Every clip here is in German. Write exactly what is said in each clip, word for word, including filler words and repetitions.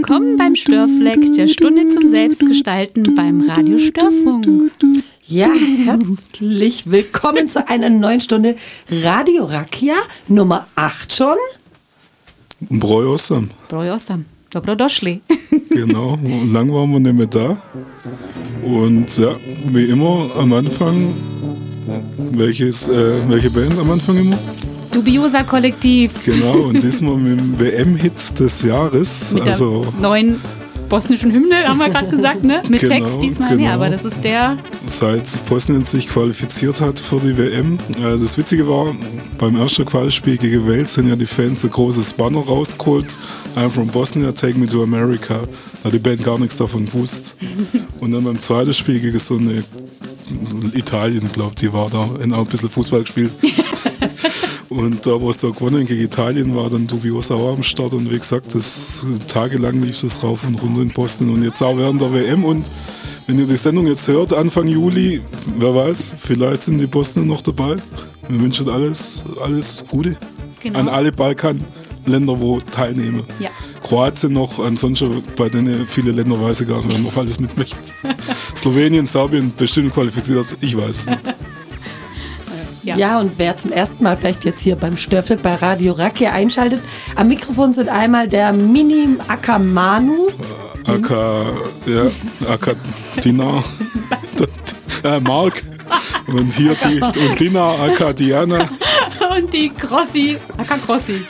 Willkommen beim Störfleck, der Stunde zum Selbstgestalten beim Radio Störfunk. Ja, herzlich willkommen zu einer neuen Stunde Radio Rakia, Nummer acht schon. Broj osam. Broj osam. Dobrodošli. Genau, und lang waren wir nicht mehr da. Und ja, wie immer am Anfang, welches, äh, welche Band am Anfang immer? Dubiosa Kollektiv. Genau, und diesmal mit dem W M-Hit des Jahres. Mit also der neuen bosnischen Hymne, haben wir gerade gesagt, ne? Mit genau, Text diesmal, genau. nee, aber das ist der... Seit Bosnien sich qualifiziert hat für die W M. Äh, das Witzige war, beim ersten Qualispiel gegen Wales sind ja die Fans ein großes Banner rausgeholt. I'm from Bosnia, take me to America. Da hat die Band gar nichts davon gewusst. Und dann beim zweiten Spiel gegen so eine Italien, glaube ich, die war da, haben auch ein bisschen Fußball gespielt. Und da, wo es da gewonnen gegen Italien war, dann Dubiosa auch am Start. Und wie gesagt, das, tagelang lief das rauf und runter in Bosnien. Und jetzt auch während der W M. Und wenn ihr die Sendung jetzt hört, Anfang Juli, wer weiß, vielleicht sind die Bosnier noch dabei. Wir wünschen alles, alles Gute Genau. an alle Balkanländer, wo teilnehmen. Ja. Kroatien noch, ansonsten bei denen viele Länder weiß ich gar nicht, wer noch alles mitmacht. Slowenien, Serbien bestimmt qualifiziert, ich weiß es nicht. Ja. ja, und wer zum ersten Mal vielleicht jetzt hier beim Störfleck bei Radio Rakia einschaltet, am Mikrofon sind einmal der Mini Akamanu. Äh, Aka, ja, Aka Dina, äh, Mark und hier die und Dina, Aka Diana. Und die Crossi, Aka Crossi.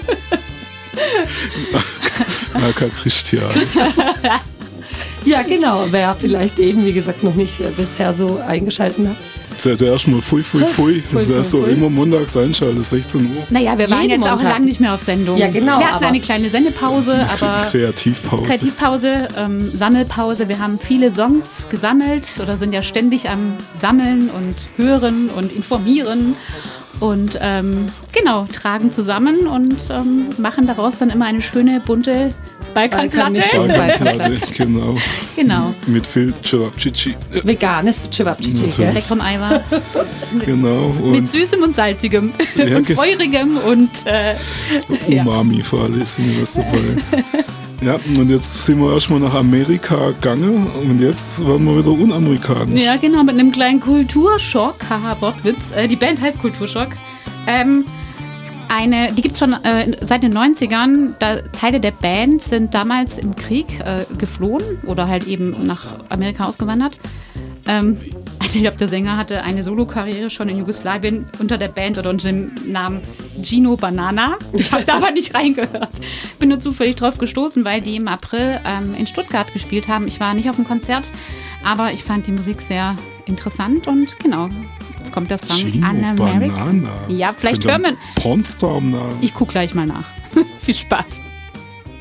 Aka Christian. Ja, genau, wer vielleicht eben, wie gesagt, noch nicht äh, bisher so eingeschaltet hat. Zuerst erstmal Fui Fui Fui, das ist so Fui. immer montags einschalten, sechzehn Uhr. Naja, wir waren Jeden jetzt auch Montag. lange nicht mehr auf Sendung. Ja, genau, Wir hatten aber- eine kleine Sendepause, aber... Kreativpause. Kreativpause, ähm, Sammelpause. Wir haben viele Songs gesammelt oder sind ja ständig am Sammeln und Hören und Informieren und ähm, genau, tragen zusammen und ähm, machen daraus dann immer eine schöne, bunte Balkanplatte. Balkanmischung. Balkanplatte, genau. Genau. Mit viel Cevapcici. Veganes Cevapcici, Natürlich. gell? Leckerem Eiweiß. Genau. Mit Und Süßem und Salzigem. Ja, und ge- Feurigem und äh, ja. Umami für alle ist immer was dabei. Ja, und jetzt sind wir erstmal nach Amerika gegangen und jetzt werden wir wieder unamerikanisch. Ja, genau, mit einem kleinen Kulturschock. Haha, Wortwitz. Äh, die Band heißt Kulturschock. Ähm, eine, die gibt es schon äh, seit den neunzigern. Da, Teile der Band sind damals im Krieg äh, geflohen oder halt eben nach Amerika ausgewandert. Ähm, ich glaube, der Sänger hatte eine Solokarriere schon in Jugoslawien unter der Band oder unter dem Namen Gino Banana. Ich habe da aber nicht reingehört. Bin nur zufällig drauf gestoßen, weil die im April ähm, in Stuttgart gespielt haben. Ich war nicht auf dem Konzert, aber ich fand die Musik sehr interessant und genau, jetzt kommt der Song Gino An America. Banana. Ja, vielleicht Könnte hören wir. ein Pornstar am Namen. Ich gucke gleich mal nach. Viel Spaß.